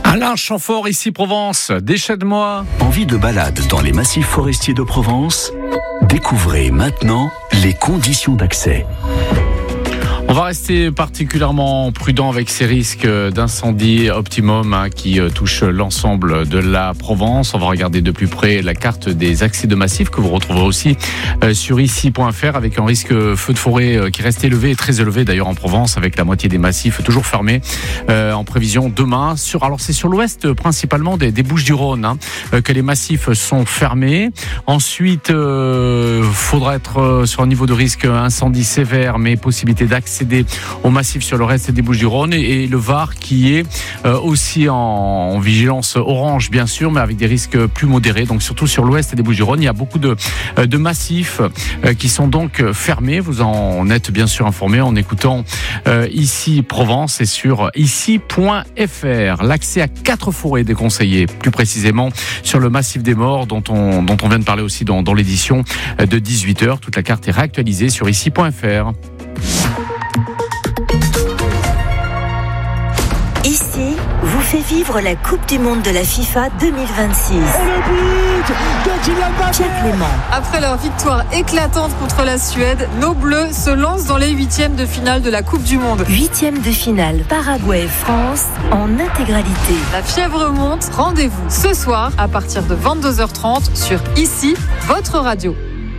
Alain Chamfort, ici Provence, déchets de moi. Envie de balade dans les massifs forestiers de Provence? Découvrez maintenant les conditions d'accès. On va rester particulièrement prudent avec ces risques d'incendie optimum qui touchent l'ensemble de la Provence. On va regarder de plus près la carte des accès de massifs que vous retrouverez aussi sur ici.fr avec un risque feu de forêt qui reste élevé et très élevé d'ailleurs en Provence avec la moitié des massifs toujours fermés en prévision demain. Alors c'est sur l'ouest principalement des Bouches-du-Rhône que les massifs sont fermés. Ensuite, faudra être sur un niveau de risque incendie sévère mais possibilité d'accéder au massif sur le reste des Bouches-du-Rhône et le Var qui est aussi en vigilance orange bien sûr mais avec des risques plus modérés. Donc surtout sur l'ouest des Bouches-du-Rhône, il y a beaucoup de massifs qui sont donc fermés. Vous en êtes bien sûr informés en écoutant ici Provence et sur ici.fr. L'accès à 4 forêts déconseillé, plus précisément sur le massif des Morts dont on vient de parler aussi dans l'édition de 18h. Toute la carte est réactualisée sur ici.fr. Ici vous fait vivre la Coupe du Monde de la FIFA 2026. Et le but de Kylian Mbappé. Pierre Clément. Après leur victoire éclatante contre la Suède, nos Bleus se lancent dans les huitièmes de finale de la Coupe du Monde. Huitièmes de finale Paraguay-France en intégralité. La fièvre monte, rendez-vous ce soir à partir de 22h30 sur Ici, votre radio.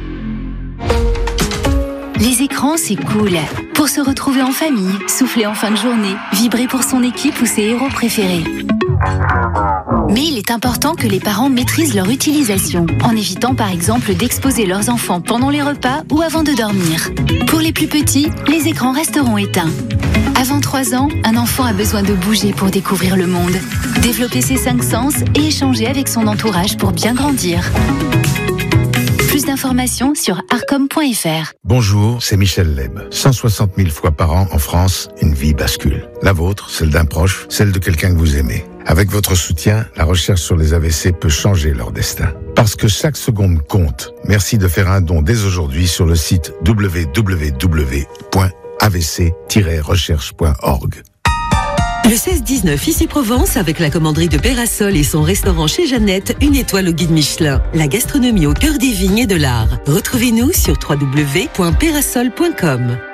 Les écrans, c'est cool. Pour se retrouver en famille, souffler en fin de journée, vibrer pour son équipe ou ses héros préférés. Mais il est important que les parents maîtrisent leur utilisation, en évitant par exemple d'exposer leurs enfants pendant les repas ou avant de dormir. Pour les plus petits, les écrans resteront éteints. Avant 3 ans, un enfant a besoin de bouger pour découvrir le monde, développer ses 5 sens et échanger avec son entourage pour bien grandir. Plus d'informations sur arcom.fr. Bonjour, c'est Michel Leb. 160 000 fois par an en France, une vie bascule. La vôtre, celle d'un proche, celle de quelqu'un que vous aimez. Avec votre soutien, la recherche sur les AVC peut changer leur destin. Parce que chaque seconde compte. Merci de faire un don dès aujourd'hui sur le site www.avc-recherche.org. Le 16-19 ici Provence avec la commanderie de Pérasol et son restaurant chez Jeannette, 1 étoile au guide Michelin. La gastronomie au cœur des vignes et de l'art. Retrouvez-nous sur www.perasol.com.